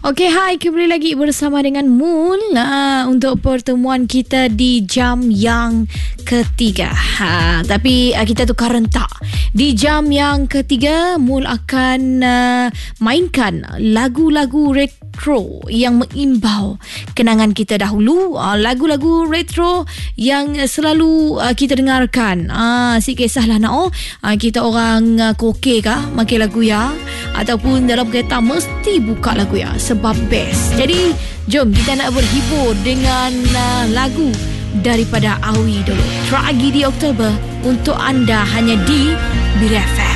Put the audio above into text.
Okey, hai, kembali lagi bersama dengan Mul untuk pertemuan kita di jam yang ketiga. Tapi kita tukar rentak. Di jam yang ketiga, Mul akan mainkan lagu-lagu retro yang mengimbau kenangan kita dahulu. Lagu-lagu retro yang selalu kita dengarkan. Si kisahlah nak kita orang koke kah makin lagu ya, ataupun dalam kereta mesti buka lagu ya sebab best. Jadi jom kita nak berhibur dengan lagu daripada Awi dulu. Tragedi Oktober untuk anda hanya di Mira FM.